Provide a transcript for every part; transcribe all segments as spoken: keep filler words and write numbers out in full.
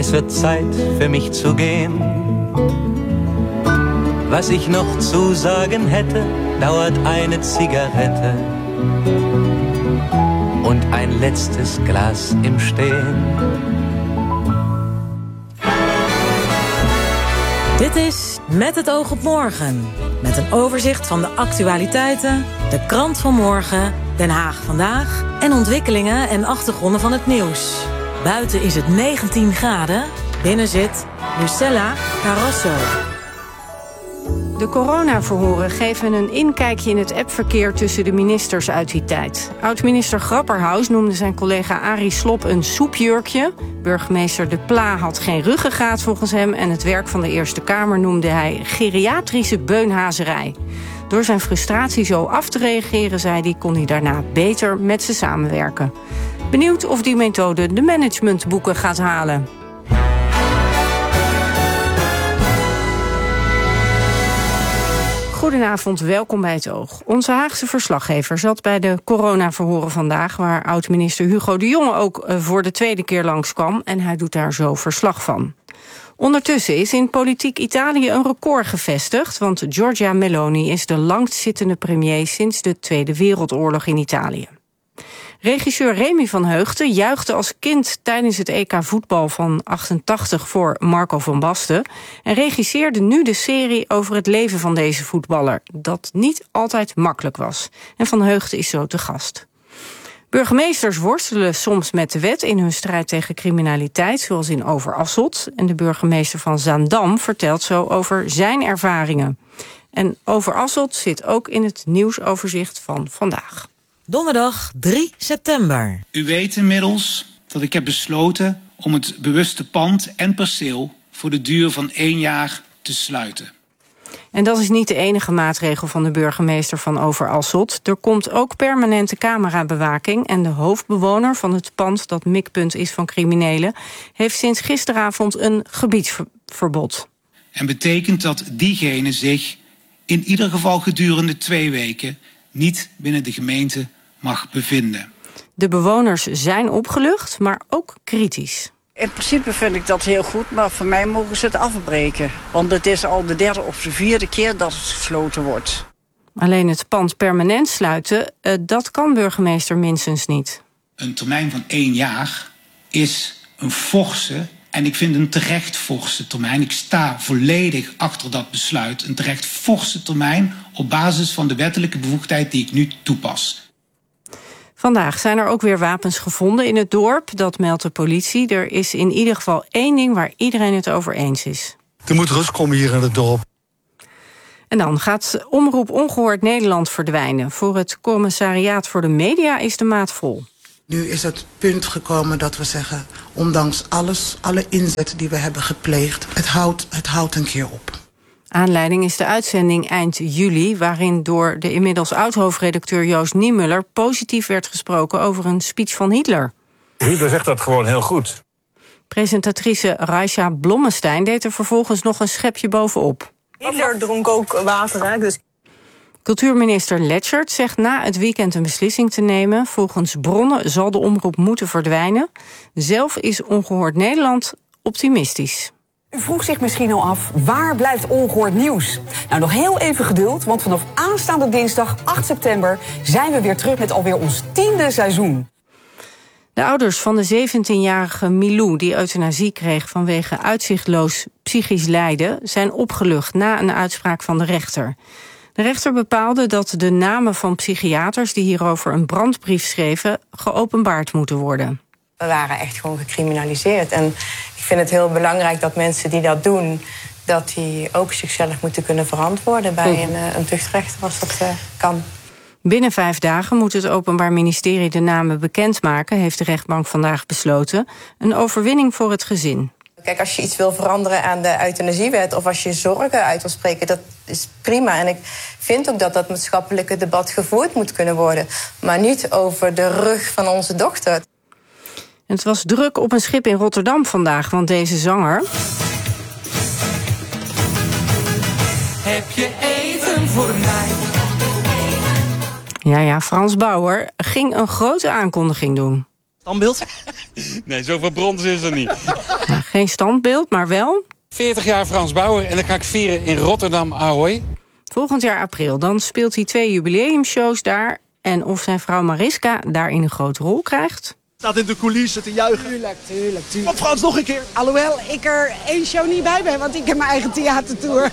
Es wird Zeit für mich zu gehen. Was ich noch zu sagen hätte, dauert eine Zigarette und ein letztes Glas im Stehen. Dit is Met het oog op morgen. Met een overzicht van de actualiteiten, de krant van morgen, Den Haag vandaag en ontwikkelingen en achtergronden van het nieuws. Buiten is het negentien graden, binnen zit Lucella Carrasso. De coronaverhoren geven een inkijkje in het appverkeer tussen de ministers uit die tijd. Oud-minister Grapperhaus noemde zijn collega Arie Slob een soepjurkje. Burgemeester De Pla had geen ruggengraat volgens hem en het werk van de Eerste Kamer noemde hij geriatrische beunhazerij. Door zijn frustratie zo af te reageren, zei hij, kon hij daarna beter met ze samenwerken. Benieuwd of die methode de managementboeken gaat halen. Goedenavond, welkom bij Het Oog. Onze Haagse verslaggever zat bij de coronaverhoren vandaag, waar oud-minister Hugo de Jonge ook voor de tweede keer langskwam, en hij doet daar zo verslag van. Ondertussen is in politiek Italië een record gevestigd, want Giorgia Meloni is de langstzittende premier sinds de Tweede Wereldoorlog in Italië. Regisseur Remy van Heugten juichte als kind tijdens het E K voetbal van achtentachtig voor Marco van Basten en regisseerde nu de serie over het leven van deze voetballer, dat niet altijd makkelijk was. En Van Heugten is zo te gast. Burgemeesters worstelen soms met de wet in hun strijd tegen criminaliteit, zoals in Overasselt. En de burgemeester van Zaandam vertelt zo over zijn ervaringen. En Overasselt zit ook in het nieuwsoverzicht van vandaag. Donderdag drie september. U weet inmiddels dat ik heb besloten om het bewuste pand en perceel voor de duur van één jaar te sluiten. En dat is niet de enige maatregel van de burgemeester van Overasselt. Er komt ook permanente camerabewaking en de hoofdbewoner van het pand dat mikpunt is van criminelen heeft sinds gisteravond een gebiedsverbod. En betekent dat diegene zich in ieder geval gedurende twee weken niet binnen de gemeente mag bevinden. De bewoners zijn opgelucht, maar ook kritisch. In principe vind ik dat heel goed, maar voor mij mogen ze het afbreken. Want het is al de derde of de vierde keer dat het gesloten wordt. Alleen het pand permanent sluiten, uh, dat kan burgemeester minstens niet. Een termijn van één jaar is een forse, en ik vind een terecht forse termijn. Ik sta volledig achter dat besluit. Een terecht forse termijn op basis van de wettelijke bevoegdheid die ik nu toepas. Vandaag zijn er ook weer wapens gevonden in het dorp, dat meldt de politie. Er is in ieder geval één ding waar iedereen het over eens is. Er moet rust komen hier in het dorp. En dan gaat Omroep Ongehoord Nederland verdwijnen. Voor het Commissariaat voor de Media is de maat vol. Nu is het punt gekomen dat we zeggen, ondanks alles, alle inzet die we hebben gepleegd, het houdt, het houdt een keer op. Aanleiding is de uitzending eind juli, waarin door de inmiddels oud-hoofdredacteur Joost Niemuller positief werd gesproken over een speech van Hitler. Hitler zegt dat gewoon heel goed. Presentatrice Raisha Blommestein deed er vervolgens nog een schepje bovenop. Hitler dronk ook water, hè, dus... Cultuurminister Letchert zegt na het weekend een beslissing te nemen. Volgens bronnen zal de omroep moeten verdwijnen. Zelf is Ongehoord Nederland optimistisch. U vroeg zich misschien al af, waar blijft Ongehoord Nieuws? Nou, nog heel even geduld, want vanaf aanstaande dinsdag acht september... zijn we weer terug met alweer ons tiende seizoen. De ouders van de zeventienjarige Milou, die euthanasie kreeg vanwege uitzichtloos psychisch lijden, zijn opgelucht na een uitspraak van de rechter. De rechter bepaalde dat de namen van psychiaters die hierover een brandbrief schreven geopenbaard moeten worden. We waren echt gewoon gecriminaliseerd. En ik vind het heel belangrijk dat mensen die dat doen, dat die ook zichzelf moeten kunnen verantwoorden bij een, een tuchtrechter als dat uh, kan. Binnen vijf dagen moet het Openbaar Ministerie de namen bekendmaken, heeft de rechtbank vandaag besloten. Een overwinning voor het gezin. Kijk, als je iets wil veranderen aan de euthanasiewet of als je zorgen uit wil spreken, dat is prima. En ik vind ook dat dat maatschappelijke debat gevoerd moet kunnen worden. Maar niet over de rug van onze dochter. Het was druk op een schip in Rotterdam vandaag, want deze zanger... Heb je even voor mij? Ja, ja, Frans Bauer ging een grote aankondiging doen. Standbeeld? Nee, zoveel brons is er niet. Nou, geen standbeeld, maar wel... veertig jaar Frans Bauer en dan ga ik vieren in Rotterdam Ahoy. Volgend jaar april, dan speelt hij twee jubileumshows daar. En of zijn vrouw Mariska daarin een grote rol krijgt... Staat in de coulissen te juichen. Tuurlijk, tuurlijk, tuurlijk. Kom Frans, nog een keer. Alhoewel ik er één show niet bij ben, want ik heb mijn eigen theatertour.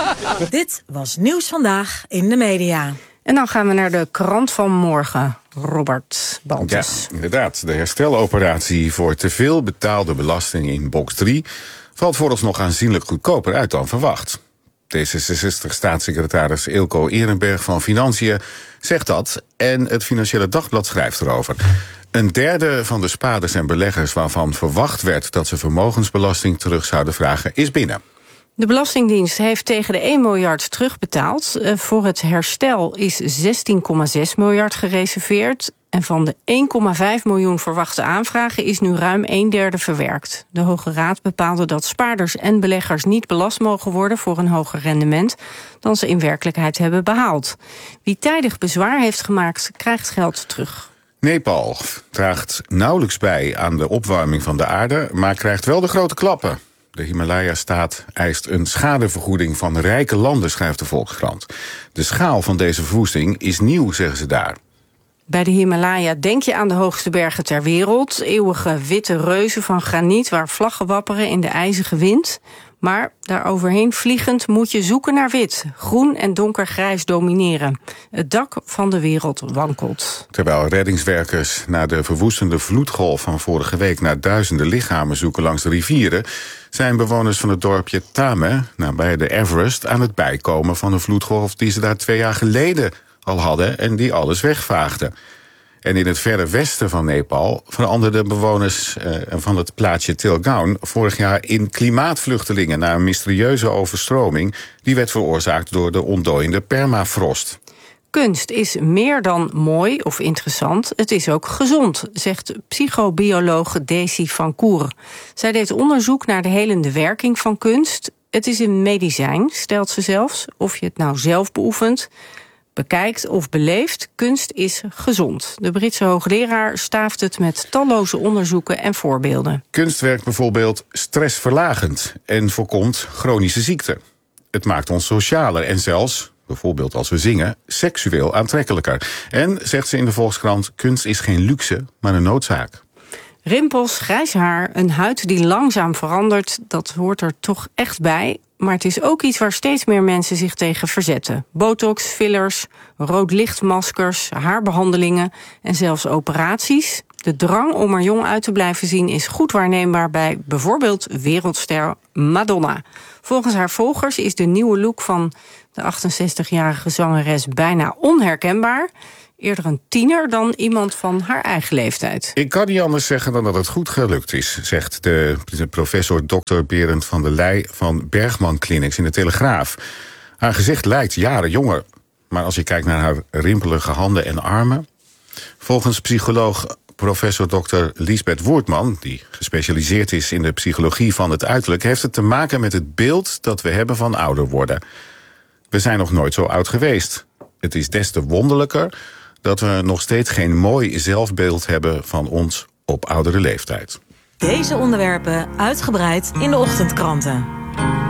Dit was Nieuws Vandaag in de media. En dan gaan we naar de krant van morgen. Robert Baltus. Ja, inderdaad. De hersteloperatie voor te veel betaalde belasting in box drie... valt vooralsnog aanzienlijk goedkoper uit dan verwacht. D zesenzestig-staatssecretaris Eelco Ehrenberg van Financiën zegt dat... en het Financiële Dagblad schrijft erover. Een derde van de spaarders en beleggers waarvan verwacht werd... dat ze vermogensbelasting terug zouden vragen, is binnen. De Belastingdienst heeft tegen de één miljard terugbetaald. Voor het herstel is zestien komma zes miljard gereserveerd. En van de één komma vijf miljoen verwachte aanvragen is nu ruim een derde verwerkt. De Hoge Raad bepaalde dat spaarders en beleggers niet belast mogen worden voor een hoger rendement dan ze in werkelijkheid hebben behaald. Wie tijdig bezwaar heeft gemaakt, krijgt geld terug. Nepal draagt nauwelijks bij aan de opwarming van de aarde, maar krijgt wel de grote klappen. De Himalaya-staat eist een schadevergoeding van rijke landen, schrijft de Volkskrant. De schaal van deze verwoesting is nieuw, zeggen ze daar. Bij de Himalaya denk je aan de hoogste bergen ter wereld. Eeuwige witte reuzen van graniet waar vlaggen wapperen in de ijzige wind. Maar daaroverheen vliegend moet je zoeken naar wit. Groen en donkergrijs domineren. Het dak van de wereld wankelt. Terwijl reddingswerkers na de verwoestende vloedgolf van vorige week naar duizenden lichamen zoeken langs de rivieren, zijn bewoners van het dorpje Tame, nabij de Everest, aan het bijkomen van een vloedgolf die ze daar twee jaar geleden al hadden en die alles wegvaagde. En in het verre westen van Nepal veranderden bewoners uh, van het plaatsje Tilgaon vorig jaar in klimaatvluchtelingen na een mysterieuze overstroming die werd veroorzaakt door de ontdooiende permafrost. Kunst is meer dan mooi of interessant, het is ook gezond, zegt psychobioloog Desi van Koer. Zij deed onderzoek naar de helende werking van kunst. Het is een medicijn, stelt ze zelfs, of je het nou zelf beoefent, bekijkt of beleeft, kunst is gezond. De Britse hoogleraar staaft het met talloze onderzoeken en voorbeelden. Kunst werkt bijvoorbeeld stressverlagend en voorkomt chronische ziekten. Het maakt ons socialer en zelfs, bijvoorbeeld als we zingen, seksueel aantrekkelijker. En, zegt ze in de Volkskrant, kunst is geen luxe, maar een noodzaak. Rimpels, grijs haar, een huid die langzaam verandert, dat hoort er toch echt bij. Maar het is ook iets waar steeds meer mensen zich tegen verzetten. Botox, fillers, roodlichtmaskers, haarbehandelingen en zelfs operaties. De drang om er jong uit te blijven zien is goed waarneembaar bij bijvoorbeeld wereldster Madonna. Volgens haar volgers is de nieuwe look van de achtenzestigjarige zangeres bijna onherkenbaar. Eerder een tiener dan iemand van haar eigen leeftijd. Ik kan niet anders zeggen dan dat het goed gelukt is, zegt de professor dokter Berend van der Leij van Bergman Clinics in de Telegraaf. Haar gezicht lijkt jaren jonger, maar als je kijkt naar haar rimpelige handen en armen. Volgens psycholoog professor dokter Liesbeth Woertman, die gespecialiseerd is in de psychologie van het uiterlijk, heeft het te maken met het beeld dat we hebben van ouder worden. We zijn nog nooit zo oud geweest. Het is des te wonderlijker dat we nog steeds geen mooi zelfbeeld hebben van ons op oudere leeftijd. Deze onderwerpen uitgebreid in de ochtendkranten.